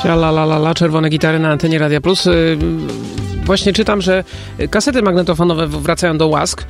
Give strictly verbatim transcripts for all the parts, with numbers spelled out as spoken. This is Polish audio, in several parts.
La la la la, czerwone gitary na antenie Radia Plus. Właśnie czytam, że kasety magnetofonowe wracają do łask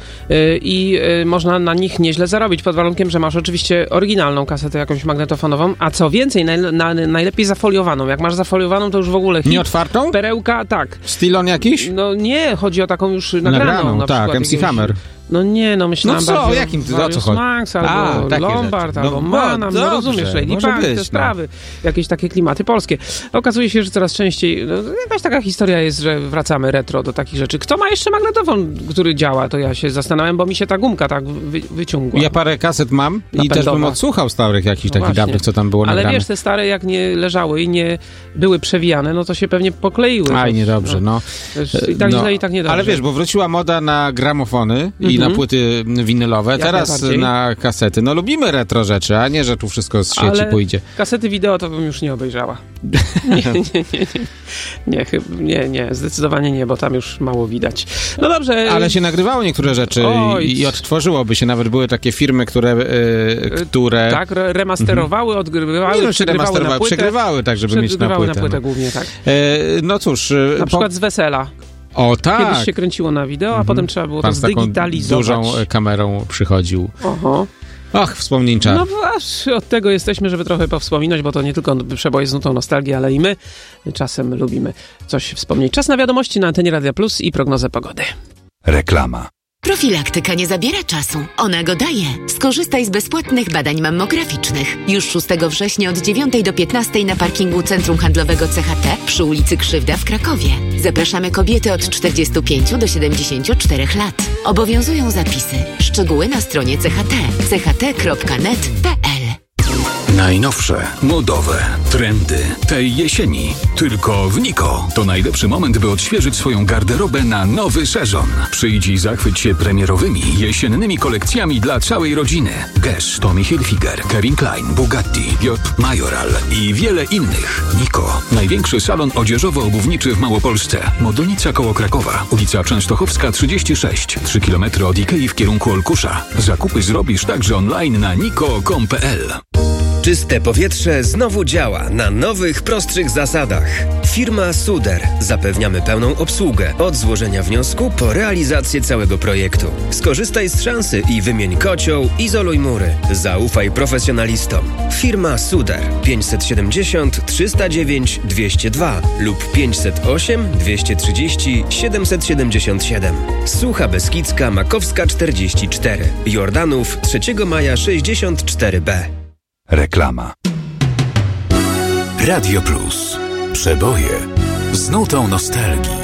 i można na nich nieźle zarobić, pod warunkiem, że masz oczywiście oryginalną kasetę jakąś magnetofonową, a co więcej, naj, na, najlepiej zafoliowaną. Jak masz zafoliowaną, to już w ogóle... Nie otwartą? Perełka, tak. Stylon jakiś? No nie, chodzi o taką już nagraną. nagraną na tak, M C jakiegoś... Hammer. No nie, no myślałem no co, bardziej jakim ty, o o co chodzi? Max, albo A, Lombard, albo no, Manam, no dobrze, rozumiesz, Lady Punk, być, te sprawy, no. Jakieś takie klimaty polskie. Okazuje się, że coraz częściej, no, jakaś taka historia jest, że wracamy retro do takich rzeczy. Kto ma jeszcze magnetofon, który działa, to ja się zastanawiam, bo mi się ta gumka tak wy, wyciągła. Ja parę kaset mam i też bym odsłuchał starych jakichś no takich dawnych, co tam było ale nagrane. wiesz, te stare jak nie leżały i nie były przewijane, no to się pewnie pokleiły. Aj, niedobrze, no. no. I tak no. źle, i tak niedobrze. Ale wiesz, bo wróciła moda na gramofony mhm. i na płyty winylowe, jak teraz na kasety. No lubimy retro rzeczy, a nie, że tu wszystko z sieci ale pójdzie. Kasety wideo to bym już nie obejrzała. Nie, nie, nie, nie. Nie, nie, nie, zdecydowanie nie, bo tam już mało widać. No dobrze. Ale się nagrywało niektóre rzeczy i, i odtworzyłoby się. Nawet były takie firmy, które... Yy, które... Tak, remasterowały, odgrywały, nie, no, przegrywały na płytę. Przegrywały, tak, żeby mieć na płytę. na płytę no. głównie, tak. Yy, no cóż... Na po... przykład z wesela. O tak! Kiedyś się kręciło na wideo, a mhm. potem trzeba było Pan to zdigitalizować. Z taką dużą kamerą przychodził. Oho. Ach, wspomnień czar. No aż od tego jesteśmy, żeby trochę powspominać, bo to nie tylko przeboje z nutą nostalgii, ale i my czasem lubimy coś wspomnieć. Czas na wiadomości na antenie Radia Plus i prognozę pogody. Reklama. Profilaktyka nie zabiera czasu. Ona go daje. Skorzystaj z bezpłatnych badań mammograficznych. Już szóstego września od dziewiątej do piętnastej na parkingu Centrum Handlowego C H T przy ulicy Krzywda w Krakowie. Zapraszamy kobiety od czterdziestu pięciu do siedemdziesięciu czterech lat. Obowiązują zapisy. Szczegóły na stronie C H T c h t kropka net kropka p l. Najnowsze, modowe, trendy tej jesieni. Tylko w Niko. To najlepszy moment, by odświeżyć swoją garderobę na nowy sezon. Przyjdź i zachwyć się premierowymi, jesiennymi kolekcjami dla całej rodziny. Guess, Tommy Hilfiger, Kevin Klein, Bugatti, J. Majoral i wiele innych. Niko. Największy salon odzieżowo-obuwniczy w Małopolsce. Modonica koło Krakowa. Ulica Częstochowska trzydzieści sześć. trzy kilometry od Ikei w kierunku Olkusza. Zakupy zrobisz także online na niko kropka com kropka p l. Czyste powietrze znowu działa na nowych, prostszych zasadach. Firma Suder. Zapewniamy pełną obsługę od złożenia wniosku po realizację całego projektu. Skorzystaj z szansy i wymień kocioł, izoluj mury. Zaufaj profesjonalistom. Firma Suder pięćset siedemdziesiąt trzysta dziewięć dwieście dwa lub pięćset osiem dwieście trzydzieści siedemset siedemdziesiąt siedem. Sucha Beskidzka Makowska czterdzieści cztery. Jordanów trzeciego maja sześćdziesiąt cztery b. Reklama. Radio Plus. Przeboje z nutą nostalgii.